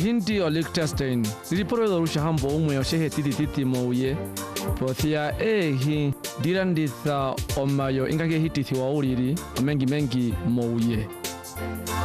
Hindi o Liechtenstein riporo do rusha hambo umwe o shehe titi mouye pothia hi diranditha omayo ingake hititi wa uriri mengi mouye.